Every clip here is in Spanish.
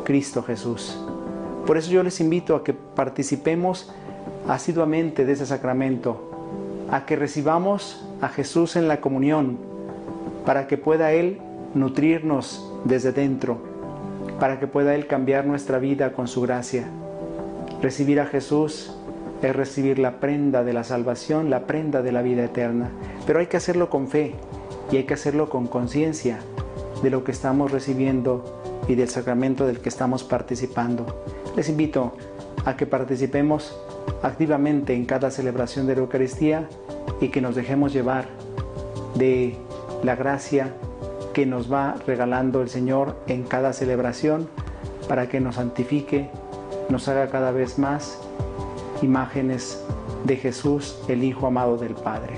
Cristo Jesús. Por eso yo les invito a que participemos asiduamente de ese sacramento, a que recibamos a Jesús en la comunión, para que pueda Él nutrirnos desde dentro, para que pueda Él cambiar nuestra vida con su gracia. Recibir a Jesús es recibir la prenda de la salvación, la prenda de la vida eterna. Pero hay que hacerlo con fe y hay que hacerlo con conciencia de lo que estamos recibiendo y del sacramento del que estamos participando. Les invito a que participemos activamente en cada celebración de la Eucaristía y que nos dejemos llevar de la gracia que nos va regalando el Señor en cada celebración para que nos santifique, nos haga cada vez más imágenes de Jesús, el Hijo amado del Padre.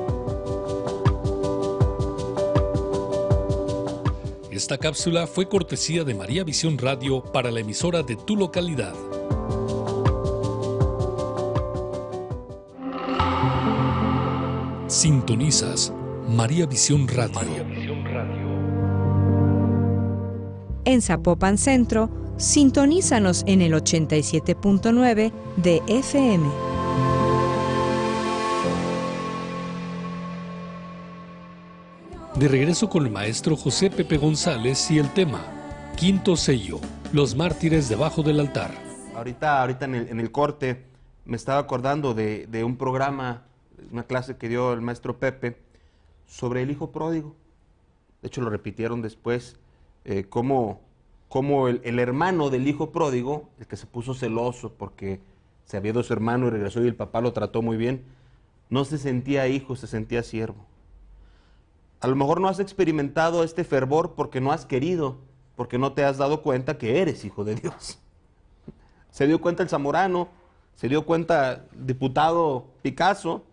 Esta cápsula fue cortesía de María Visión Radio para la emisora de tu localidad. Sintonizas María Visión Radio. En Zapopan Centro, sintonízanos en el 87.9 de FM. De regreso con el maestro José Pepe González y el tema Quinto Sello, los mártires debajo del altar. Ahorita en el corte me estaba acordando de un programa, una clase que dio el maestro Pepe sobre el hijo pródigo. De hecho lo repitieron después, cómo el hermano del hijo pródigo, el que se puso celoso porque se había ido su hermano y regresó y el papá lo trató muy bien, no se sentía hijo, se sentía siervo. A lo mejor no has experimentado este fervor porque no has querido, porque no te has dado cuenta que eres hijo de Dios. Se dio cuenta el Zamorano, se dio cuenta el diputado Picasso.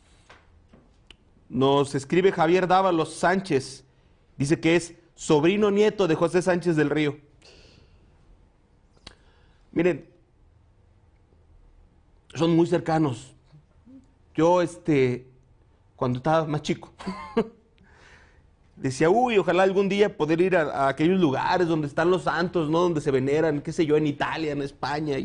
Nos escribe Javier Dávalos Sánchez, dice que es sobrino nieto de José Sánchez del Río. Miren, son muy cercanos. Yo, cuando estaba más chico, decía, ojalá algún día poder ir a aquellos lugares donde están los santos, ¿no? Donde se veneran, qué sé yo, en Italia, en España.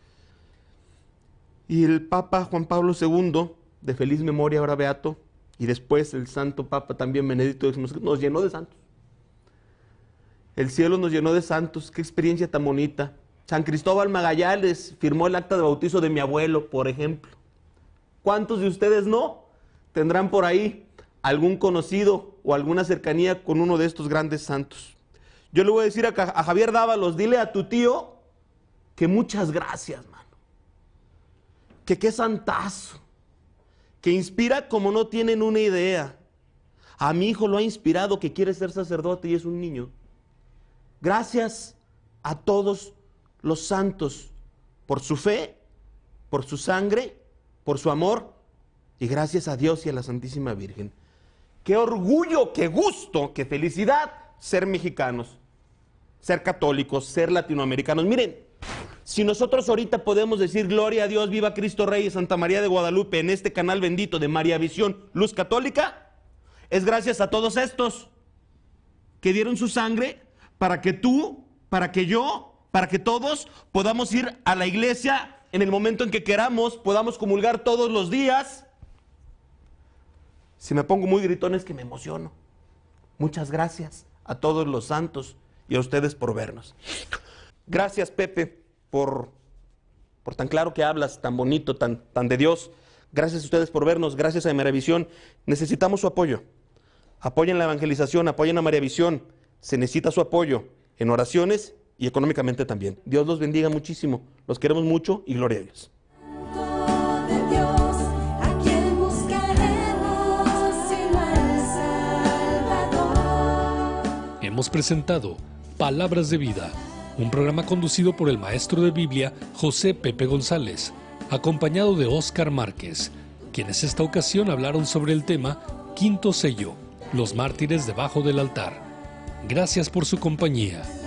Y el Papa Juan Pablo II, de feliz memoria, ahora beato, y después el Santo Papa también Benedicto, nos llenó de santos. El cielo nos llenó de santos, qué experiencia tan bonita. San Cristóbal Magallanes firmó el acta de bautizo de mi abuelo, por ejemplo. ¿Cuántos de ustedes no tendrán por ahí algún conocido o alguna cercanía con uno de estos grandes santos? Yo le voy a decir a Javier Dávalos, dile a tu tío que muchas gracias, mano. Que qué santazo. Que inspira como no tienen una idea. A mi hijo lo ha inspirado que quiere ser sacerdote y es un niño. Gracias a todos los santos por su fe, por su sangre, por su amor y gracias a Dios y a la Santísima Virgen. Qué orgullo, qué gusto, qué felicidad ser mexicanos, ser católicos, ser latinoamericanos. Miren, si nosotros ahorita podemos decir gloria a Dios, viva Cristo Rey y Santa María de Guadalupe en este canal bendito de María Visión, Luz Católica, es gracias a todos estos que dieron su sangre para que tú, para que yo, para que todos podamos ir a la iglesia en el momento en que queramos, podamos comulgar todos los días. Si me pongo muy gritón es que me emociono. Muchas gracias a todos los santos y a ustedes por vernos. Gracias, Pepe, por tan claro que hablas, tan bonito, tan de Dios. Gracias a ustedes por vernos, gracias a María Visión. Necesitamos su apoyo. Apoyen la evangelización, apoyen a María Visión. Se necesita su apoyo en oraciones y económicamente también. Dios los bendiga muchísimo. Los queremos mucho y gloria a Dios. Hemos presentado Palabras de Vida, un programa conducido por el maestro de Biblia José Pepe González, acompañado de Óscar Márquez, quienes esta ocasión hablaron sobre el tema Quinto Sello, los mártires debajo del altar. Gracias por su compañía.